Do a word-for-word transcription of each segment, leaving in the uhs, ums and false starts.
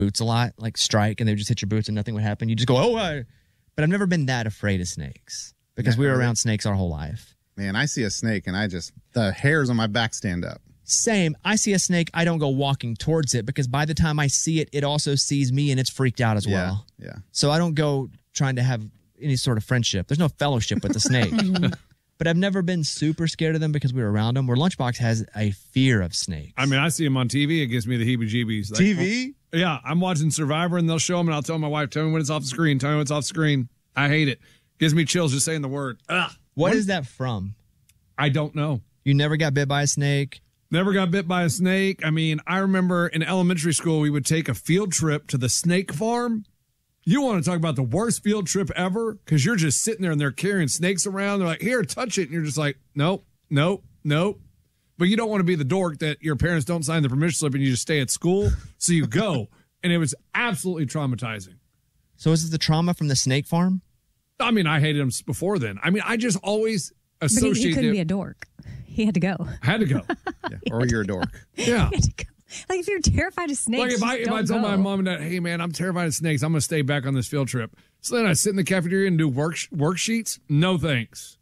boots a lot, like strike, and they would just hit your boots and nothing would happen. You just go, oh, I. But I've never been that afraid of snakes because we were around snakes our whole life. Man, I see a snake and I just, the hairs on my back stand up. Same. I see a snake, I don't go walking towards it because by the time I see it, it also sees me and it's freaked out as well. Yeah, yeah. So I don't go trying to have any sort of friendship. There's no fellowship with the snake. But I've never been super scared of them because we were around them, where Lunchbox has a fear of snakes. I mean, I see them on T V. It gives me the heebie-jeebies. Like, T V? Yeah, I'm watching Survivor, and they'll show them, and I'll tell my wife, tell me when it's off the screen. Tell me when it's off the screen. I hate it. Gives me chills just saying the word. Ugh. What, what is that from? I don't know. You never got bit by a snake? Never got bit by a snake. I mean, I remember in elementary school, we would take a field trip to the snake farm. You want to talk about the worst field trip ever? Because you're just sitting there and they're carrying snakes around. They're like, here, touch it. And you're just like, nope, nope, nope. But you don't want to be the dork that your parents don't sign the permission slip and you just stay at school. So you go. And it was absolutely traumatizing. So is it the trauma from the snake farm? I mean, I hated them before then. I mean, I just always associated. But he, he couldn't be a dork. He had to go. I had to go. Yeah. Or you're a dork. Yeah. He had to go. Like if you're terrified of snakes, like if I if I told go. my mom and dad, hey man, I'm terrified of snakes, I'm gonna stay back on this field trip. So then I sit in the cafeteria and do work worksheets. No thanks.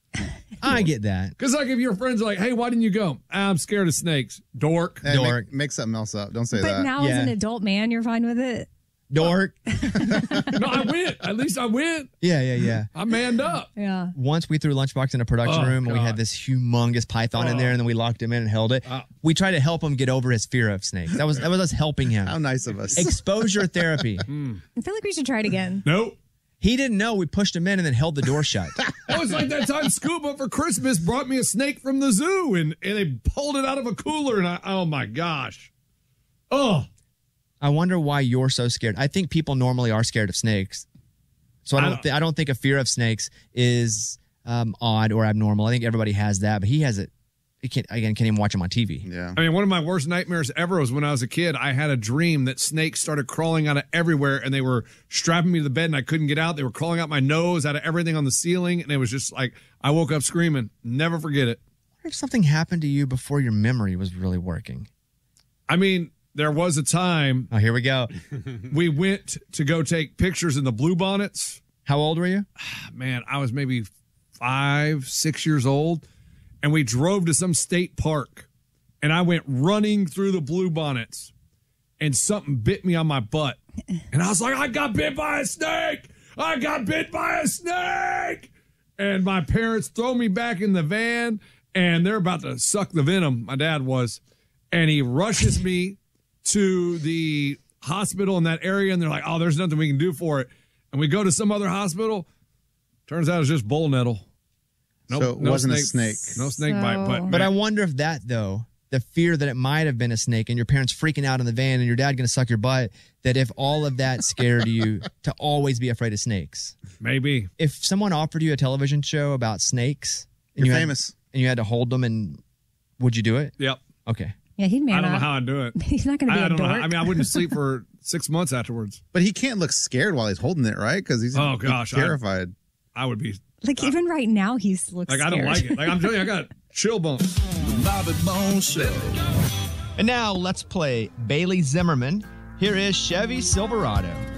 I get that. Because like if your friends are like, hey, why didn't you go? I'm scared of snakes. Dork. Hey, Dork. Make, make something else up. Don't say But that. now Yeah. as an adult man, you're fine with it. Dork. No, I went. At least I went. Yeah, yeah, yeah. I manned up. Yeah. Once we threw Lunchbox in a production Oh, room and we God. had this humongous python in Oh. there, and then we locked him in and held it. Uh. We tried to help him get over his fear of snakes. That was that was us helping him. How nice of us. Exposure therapy. I feel like we should try it again. Nope. He didn't know we pushed him in and then held the door shut. Oh, it's like that time Scuba for Christmas brought me a snake from the zoo and, and they pulled it out of a cooler and I, oh my gosh. Oh. I wonder why you're so scared. I think people normally are scared of snakes. So I don't, I don't- th- I don't think a fear of snakes is um, odd or abnormal. I think everybody has that, but he has it. He can't, again, can't even watch him on T V. Yeah. I mean, one of my worst nightmares ever was when I was a kid. I had a dream that snakes started crawling out of everywhere and they were strapping me to the bed and I couldn't get out. They were crawling out my nose, out of everything on the ceiling. And it was just like, I woke up screaming. Never forget it. What if something happened to you before your memory was really working? I mean, there was a time Oh, here we go. we went to go take pictures in the Bluebonnets. How old were you? Man, I was maybe five, six years old. And we drove to some state park. And I went running through the Bluebonnets. And something bit me on my butt. And I was like, I got bit by a snake. I got bit by a snake. And my parents throw me back in the van. And they're about to suck the venom. My dad was. And he rushes me to the hospital in that area. And they're like, oh, there's nothing we can do for it. And we go to some other hospital. Turns out it's just bull nettle. Nope, So it no wasn't a snake. snake. No snake So- bite. But, But I wonder if that, though, the fear that it might have been a snake and your parents freaking out in the van and your dad going to suck your butt, that if all of that scared you to always be afraid of snakes. maybe. If someone offered you a television show about snakes and You're you famous. Had, and you had to hold them, and would you do it? Yep. Okay. Yeah, he'd man I don't know up. how I'd do it. He's not going to be I, I a don't know. dork. How, I mean, I wouldn't sleep for six months afterwards. But he can't look scared while he's holding it, right? Because he's Oh, gosh, I- terrified. I would be like even right now, he's looks like, I scared. don't like it. Like I'm telling you, I got chill bumps. The Bobby Bones Show. And now let's play Bailey Zimmerman. Here is Chevy Silverado.